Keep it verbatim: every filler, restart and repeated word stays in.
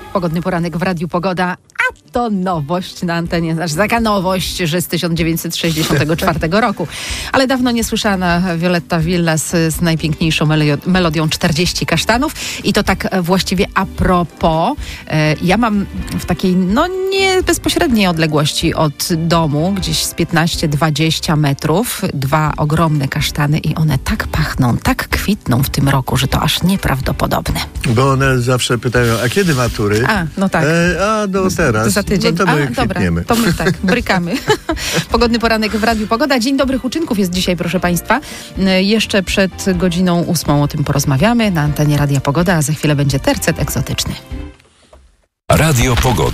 Pogodny poranek w Radiu Pogoda, a to nowość na antenie, znaczy taka nowość, że z tysiąc dziewięćset sześćdziesiątego czwartego roku. Ale dawno niesłyszana Violetta Villas z najpiękniejszą melio- melodią czterdzieści kasztanów. I to tak właściwie a propos. E, ja mam w takiej, no nie bezpośredniej odległości od domu, gdzieś z piętnaście dwadzieścia metrów, dwa ogromne kasztany i one tak pachną, tak kwitną w tym roku, że to aż nieprawdopodobne. Bo one zawsze pytają, a kiedy matury? A, no tak. E, a no teraz. Za tydzień. No to my a, dobra, kwitniemy. to my tak, brykamy. Pogodny poranek w Radiu Pogoda. Dzień dobrych uczynków jest dzisiaj, proszę Państwa. E, jeszcze przed godziną ósmą o tym porozmawiamy na antenie Radia Pogoda, a za chwilę będzie tercet egzotyczny. Radio Pogoda.